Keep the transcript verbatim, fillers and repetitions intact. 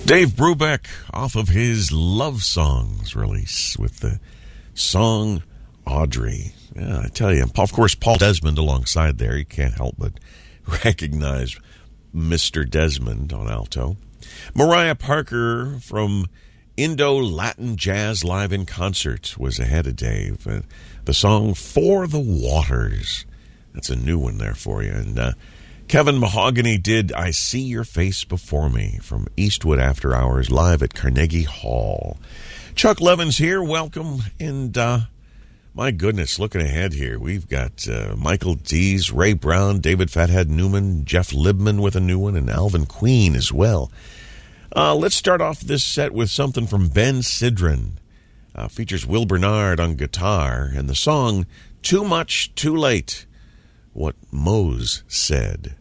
Dave Brubeck off of his Love Songs release with the song Audrey. Yeah, I tell you, of course, Paul Desmond alongside there. You can't help but recognize Mister Desmond on alto. Mariah Parker from Indo-Latin Jazz Live in Concert was ahead of Dave. Uh, the song For the Waters. That's a new one there for you. And uh, Kevin Mahogany did I See Your Face Before Me from Eastwood After Hours live at Carnegie Hall. Chuck Levins here. Welcome. And uh, my goodness, looking ahead here, we've got uh, Michael Dees, Ray Brown, David Fathead Newman, Jeff Libman with a new one, and Alvin Queen as well. Uh, let's start off this set with something from Ben Sidran. Uh, features Will Bernard on guitar, and the song Too Much, Too Late, What Mose Said.